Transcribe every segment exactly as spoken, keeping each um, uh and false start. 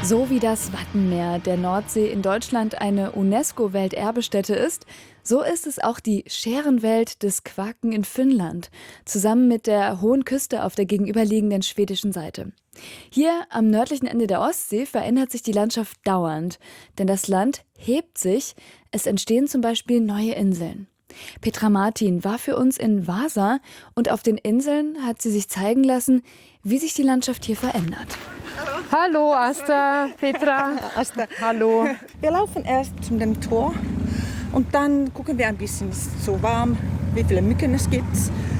So wie das Wattenmeer der Nordsee in Deutschland eine UNESCO-Welterbestätte ist, so ist es auch die Scherenwelt des Kvaken in Finnland, zusammen mit der hohen Küste auf der gegenüberliegenden schwedischen Seite. Hier am nördlichen Ende der Ostsee verändert sich die Landschaft dauernd, denn das Land hebt sich, es entstehen zum Beispiel neue Inseln. Petra Martin war für uns in Vasa und auf den Inseln hat sie sich zeigen lassen, wie sich die Landschaft hier verändert. Hallo Asta, Petra. Asta. Hallo. Wir laufen erst zu dem Tor und dann gucken wir ein bisschen, ist es so warm, wie viele Mücken es gibt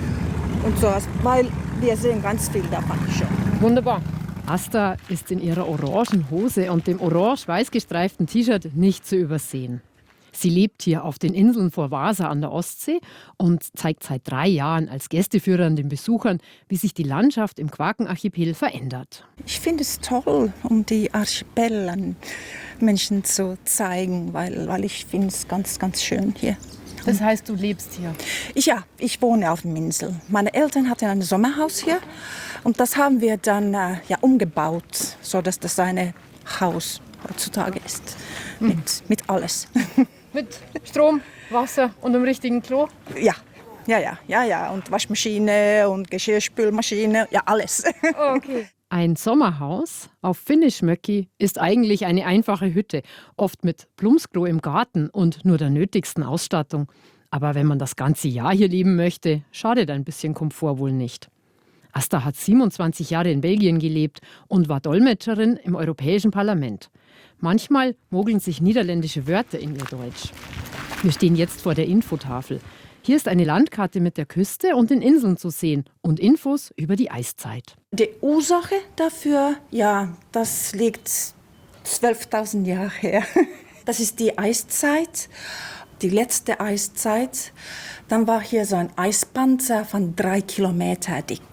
und so, weil wir sehen ganz viel davon schon. Wunderbar. Asta ist in ihrer orangen Hose und dem orange-weiß gestreiften T-Shirt nicht zu übersehen. Sie lebt hier auf den Inseln vor Vasa an der Ostsee und zeigt seit drei Jahren als Gästeführerin den Besuchern, wie sich die Landschaft im Quakenarchipel verändert. Ich finde es toll, um die Archipel an Menschen zu zeigen, weil, weil ich finde es ganz, ganz schön hier. Das heißt, du lebst hier? Ich, ja, ich wohne auf der Insel. Meine Eltern hatten ein Sommerhaus hier und das haben wir dann äh, ja, umgebaut, sodass das ein Haus heutzutage ist, mhm. mit, mit alles. Mit Strom, Wasser und einem richtigen Klo? Ja, ja, ja, ja, ja. Und Waschmaschine und Geschirrspülmaschine, ja, alles. Oh, okay. Ein Sommerhaus, auf Finnisch Mökki, ist eigentlich eine einfache Hütte, oft mit Plumpsklo im Garten und nur der nötigsten Ausstattung. Aber wenn man das ganze Jahr hier leben möchte, schadet ein bisschen Komfort wohl nicht. Asta hat siebenundzwanzig Jahre in Belgien gelebt und war Dolmetscherin im Europäischen Parlament. Manchmal mogeln sich niederländische Wörter in ihr Deutsch. Wir stehen jetzt vor der Infotafel. Hier ist eine Landkarte mit der Küste und den Inseln zu sehen und Infos über die Eiszeit. Die Ursache dafür, ja, das liegt zwölftausend Jahre her. Das ist die Eiszeit, die letzte Eiszeit. Dann war hier so ein Eispanzer von drei Kilometer dick.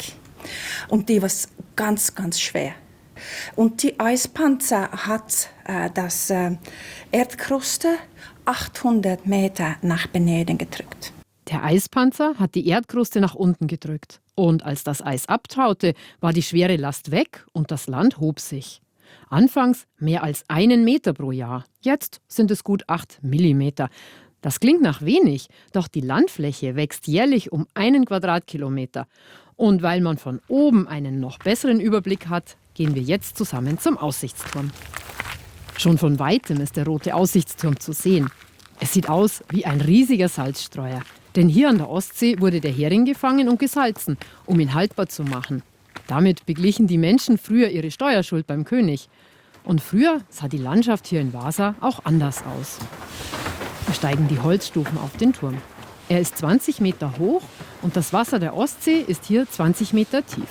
Und die war ganz, ganz schwer. Und die Eispanzer hat äh, das äh, Erdkruste achthundert Meter nach Beneden gedrückt. Der Eispanzer hat die Erdkruste nach unten gedrückt. Und als das Eis abtaute, war die schwere Last weg und das Land hob sich. Anfangs mehr als einen Meter pro Jahr. Jetzt sind es gut acht Millimeter. Das klingt nach wenig, doch die Landfläche wächst jährlich um einen Quadratkilometer. Und weil man von oben einen noch besseren Überblick hat, gehen wir jetzt zusammen zum Aussichtsturm. Schon von weitem ist der rote Aussichtsturm zu sehen. Es sieht aus wie ein riesiger Salzstreuer. Denn hier an der Ostsee wurde der Hering gefangen und gesalzen, um ihn haltbar zu machen. Damit beglichen die Menschen früher ihre Steuerschuld beim König. Und früher sah die Landschaft hier in Vasa auch anders aus. Wir steigen die Holzstufen auf den Turm. Er ist zwanzig Meter hoch und das Wasser der Ostsee ist hier zwanzig Meter tief.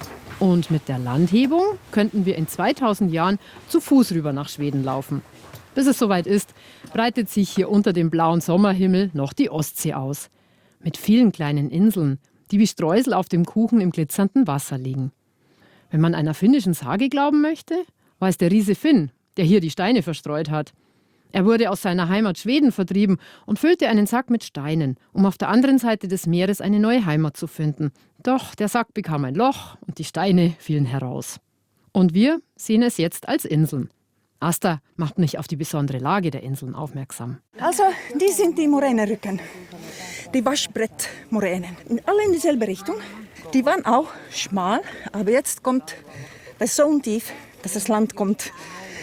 Und mit der Landhebung könnten wir in zweitausend Jahren zu Fuß rüber nach Schweden laufen. Bis es soweit ist, breitet sich hier unter dem blauen Sommerhimmel noch die Ostsee aus. Mit vielen kleinen Inseln, die wie Streusel auf dem Kuchen im glitzernden Wasser liegen. Wenn man einer finnischen Sage glauben möchte, war es der Riese Finn, der hier die Steine verstreut hat. Er wurde aus seiner Heimat Schweden vertrieben und füllte einen Sack mit Steinen, um auf der anderen Seite des Meeres eine neue Heimat zu finden. Doch der Sack bekam ein Loch und die Steine fielen heraus. Und wir sehen es jetzt als Inseln. Asta macht mich auf die besondere Lage der Inseln aufmerksam. Also, die sind die Moränenrücken, die Waschbrettmoränen. Alle in dieselbe Richtung. Die waren auch schmal, aber jetzt kommt das so tief, dass das Land kommt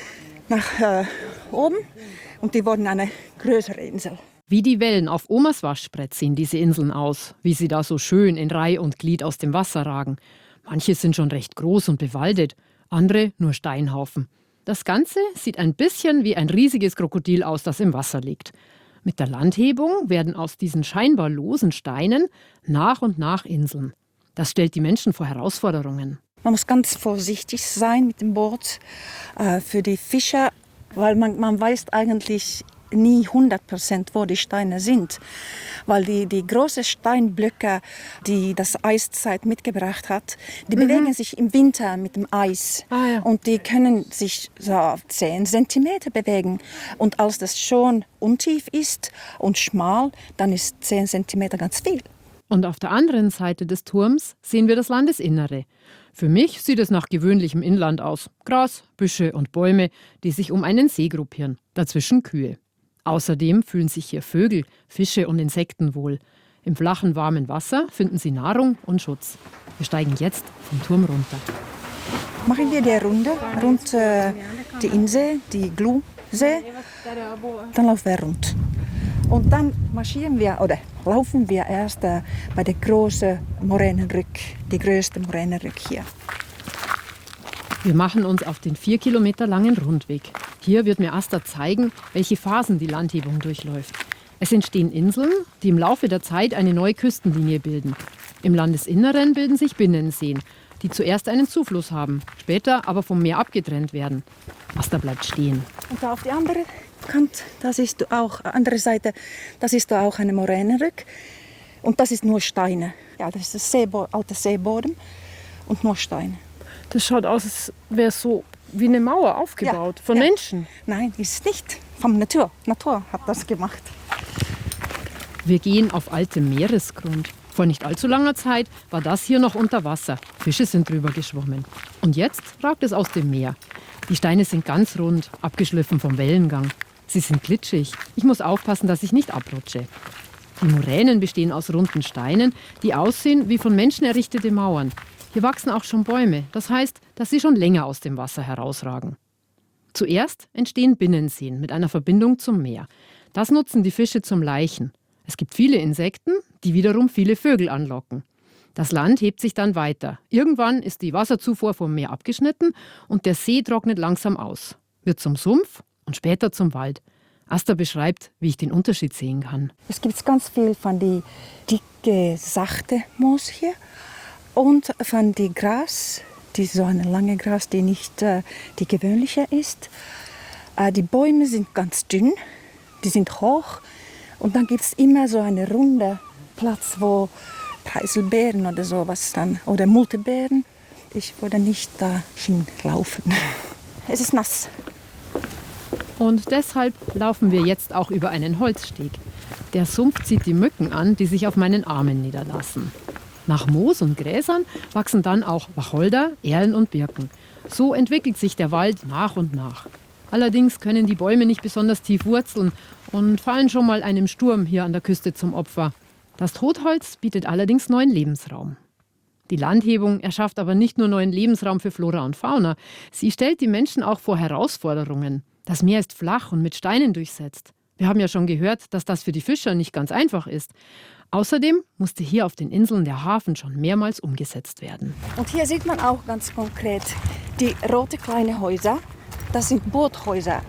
nach äh, oben und die wurden eine größere Insel. Wie die Wellen auf Omas Waschbrett sehen diese Inseln aus, wie sie da so schön in Reih und Glied aus dem Wasser ragen. Manche sind schon recht groß und bewaldet, andere nur Steinhaufen. Das Ganze sieht ein bisschen wie ein riesiges Krokodil aus, das im Wasser liegt. Mit der Landhebung werden aus diesen scheinbar losen Steinen nach und nach Inseln. Das stellt die Menschen vor Herausforderungen. Man muss ganz vorsichtig sein mit dem Boot äh, für die Fischer, weil man, man weiß eigentlich nie hundert Prozent, wo die Steine sind. Weil die, die großen Steinblöcke, die das Eiszeit mitgebracht hat, die mhm. bewegen sich im Winter mit dem Eis. Ah, ja. Und die können sich so auf zehn Zentimeter bewegen. Und als das schon untief ist und schmal, dann ist zehn Zentimeter ganz viel. Und auf der anderen Seite des Turms sehen wir das Landesinnere. Für mich sieht es nach gewöhnlichem Inland aus. Gras, Büsche und Bäume, die sich um einen See gruppieren. Dazwischen Kühe. Außerdem fühlen sich hier Vögel, Fische und Insekten wohl. Im flachen, warmen Wasser finden sie Nahrung und Schutz. Wir steigen jetzt vom Turm runter. Machen wir die Runde rund äh, die Insel, die Glu-See. Dann laufen wir rund. Und dann marschieren wir oder laufen wir erst äh, bei der großen Moränenrück, die größte Moränenrück hier. Wir machen uns auf den vier Kilometer langen Rundweg. Hier wird mir Asta zeigen, welche Phasen die Landhebung durchläuft. Es entstehen Inseln, die im Laufe der Zeit eine neue Küstenlinie bilden. Im Landesinneren bilden sich Binnenseen, die zuerst einen Zufluss haben, später aber vom Meer abgetrennt werden. Asta bleibt stehen. Und da auf die andere Kante, das ist auch andere Seite, das ist auch eine Moränenrück. Und das ist nur Steine. Ja, das ist der Seebo- alte Seeboden und nur Steine. Das schaut aus, als wäre es so wie eine Mauer aufgebaut, Ja, von ja. Menschen. Nein, ist es nicht. Vom Natur. Natur hat das gemacht. Wir gehen auf altem Meeresgrund. Vor nicht allzu langer Zeit war das hier noch unter Wasser. Fische sind drüber geschwommen. Und jetzt ragt es aus dem Meer. Die Steine sind ganz rund, abgeschliffen vom Wellengang. Sie sind glitschig. Ich muss aufpassen, dass ich nicht abrutsche. Die Moränen bestehen aus runden Steinen, die aussehen wie von Menschen errichtete Mauern. Hier wachsen auch schon Bäume. Das heißt, dass sie schon länger aus dem Wasser herausragen. Zuerst entstehen Binnenseen mit einer Verbindung zum Meer. Das nutzen die Fische zum Laichen. Es gibt viele Insekten, die wiederum viele Vögel anlocken. Das Land hebt sich dann weiter. Irgendwann ist die Wasserzufuhr vom Meer abgeschnitten und der See trocknet langsam aus. Wird zum Sumpf und später zum Wald. Asta beschreibt, wie ich den Unterschied sehen kann. Es gibt ganz viel von die dicke, sachte Moos hier und von die Gras, die so eine lange Gras, die nicht äh, die gewöhnliche ist. Äh, die Bäume sind ganz dünn, die sind hoch und dann gibt es immer so einen runden Platz, wo Preiselbeeren oder sowas dann oder Multebeeren. Ich würde nicht da hinlaufen. Es ist nass. Und deshalb laufen wir jetzt auch über einen Holzsteg. Der Sumpf zieht die Mücken an, die sich auf meinen Armen niederlassen. Nach Moos und Gräsern wachsen dann auch Wacholder, Erlen und Birken. So entwickelt sich der Wald nach und nach. Allerdings können die Bäume nicht besonders tief wurzeln und fallen schon mal einem Sturm hier an der Küste zum Opfer. Das Totholz bietet allerdings neuen Lebensraum. Die Landhebung erschafft aber nicht nur neuen Lebensraum für Flora und Fauna. Sie stellt die Menschen auch vor Herausforderungen. Das Meer ist flach und mit Steinen durchsetzt. Wir haben ja schon gehört, dass das für die Fischer nicht ganz einfach ist. Außerdem musste hier auf den Inseln der Hafen schon mehrmals umgesetzt werden. Und hier sieht man auch ganz konkret die roten kleinen Häuser. Das sind Boothäuser.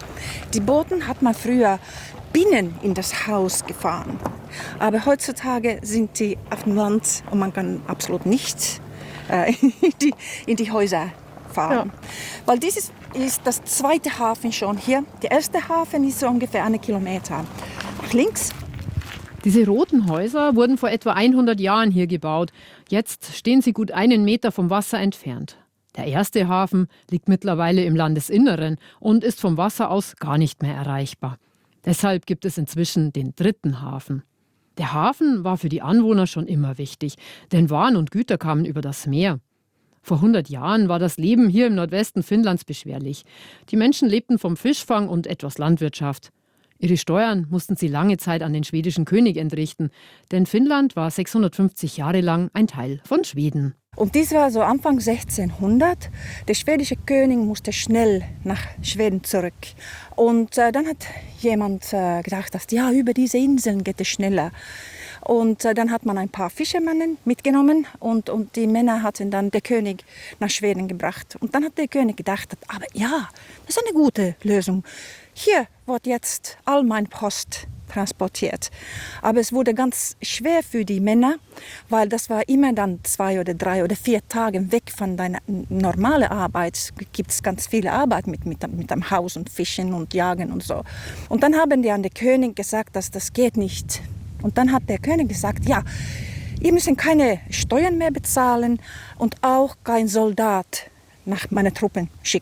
Die Boote hat man früher binnen in das Haus gefahren. Aber heutzutage sind die auf dem Land und man kann absolut nicht äh, in, die, in die Häuser fahren. Ja. Weil dieses ist das zweite Hafen schon hier. Der erste Hafen ist so ungefähr einen Kilometer nach links. Diese roten Häuser wurden vor etwa hundert Jahren hier gebaut. Jetzt stehen sie gut einen Meter vom Wasser entfernt. Der erste Hafen liegt mittlerweile im Landesinneren und ist vom Wasser aus gar nicht mehr erreichbar. Deshalb gibt es inzwischen den dritten Hafen. Der Hafen war für die Anwohner schon immer wichtig, denn Waren und Güter kamen über das Meer. Vor hundert Jahren war das Leben hier im Nordwesten Finnlands beschwerlich. Die Menschen lebten vom Fischfang und etwas Landwirtschaft. Ihre Steuern mussten sie lange Zeit an den schwedischen König entrichten, denn Finnland war sechshundertfünfzig Jahre lang ein Teil von Schweden. Und dies war so Anfang sechzehnhundert. Der schwedische König musste schnell nach Schweden zurück. Und äh, dann hat jemand äh, gedacht, dass ja, über diese Inseln geht es schneller. Und äh, dann hat man ein paar Fischermänner mitgenommen und, und die Männer hatten dann den König nach Schweden gebracht. Und dann hat der König gedacht, aber ja, das ist eine gute Lösung. Hier wird jetzt all mein Post transportiert. Aber es wurde ganz schwer für die Männer, weil das war immer dann zwei oder drei oder vier Tage weg von deiner normalen Arbeit. Es gibt ganz viele Arbeit mit, mit, mit dem Haus und Fischen und Jagen und so. Und dann haben die an den König gesagt, dass das geht nicht. Und dann hat der König gesagt, ja, ihr müsst keine Steuern mehr bezahlen und auch kein Soldat nach meinen Truppen schicken.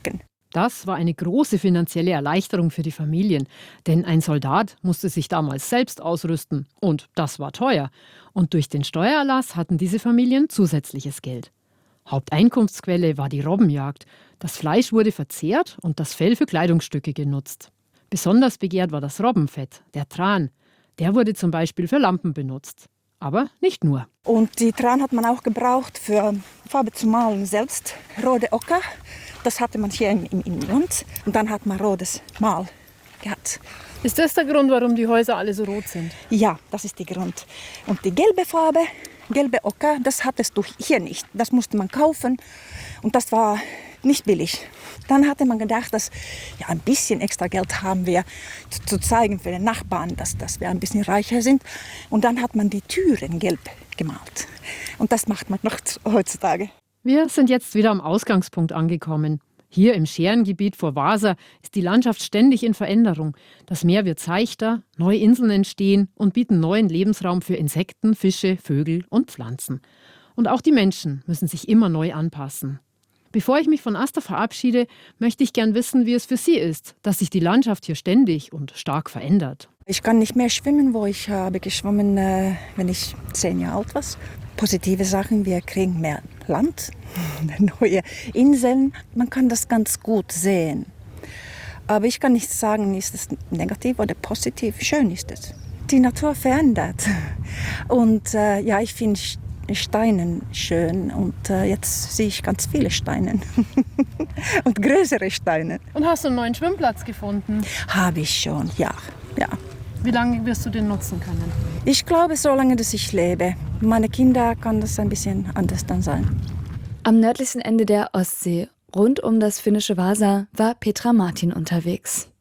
Das war eine große finanzielle Erleichterung für die Familien, denn ein Soldat musste sich damals selbst ausrüsten und das war teuer. Und durch den Steuererlass hatten diese Familien zusätzliches Geld. Haupteinkunftsquelle war die Robbenjagd. Das Fleisch wurde verzehrt und das Fell für Kleidungsstücke genutzt. Besonders begehrt war das Robbenfett, der Tran. Der wurde zum Beispiel für Lampen benutzt. Aber nicht nur. Und die Tran hat man auch gebraucht für Farbe zu malen selbst. Rote Ocker, das hatte man hier im, im, im Land. Und dann hat man rotes Mal gehabt. Ist das der Grund, warum die Häuser alle so rot sind? Ja, das ist der Grund. Und die gelbe Farbe, gelbe Ocker, das hattest du hier nicht. Das musste man kaufen und das war nicht billig. Dann hatte man gedacht, dass ja, ein bisschen extra Geld haben wir, zu, zu zeigen für den Nachbarn, dass, dass wir ein bisschen reicher sind. Und dann hat man die Türen gelb gemalt. Und das macht man noch heutzutage. Wir sind jetzt wieder am Ausgangspunkt angekommen. Hier im Scherengebiet vor Vasa ist die Landschaft ständig in Veränderung. Das Meer wird seichter, neue Inseln entstehen und bieten neuen Lebensraum für Insekten, Fische, Vögel und Pflanzen. Und auch die Menschen müssen sich immer neu anpassen. Bevor ich mich von Asta verabschiede, möchte ich gern wissen, wie es für Sie ist, dass sich die Landschaft hier ständig und stark verändert. Ich kann nicht mehr schwimmen, wo ich habe geschwommen, äh, wenn ich zehn Jahre alt war. Positive Sachen, wir kriegen mehr Land, neue Inseln. Man kann das ganz gut sehen. Aber ich kann nicht sagen, ist es negativ oder positiv. Schön ist es. Die Natur verändert. Und äh, ja, ich finde Steine schön. Und äh, jetzt sehe ich ganz viele Steine. Und größere Steine. Und hast du einen neuen Schwimmplatz gefunden? Habe ich schon, ja. ja. Wie lange wirst du den nutzen können? Ich glaube, solange dass ich lebe. Meine Kinder kann das ein bisschen anders dann sein. Am nördlichsten Ende der Ostsee, rund um das finnische Vasa, war Petra Martin unterwegs.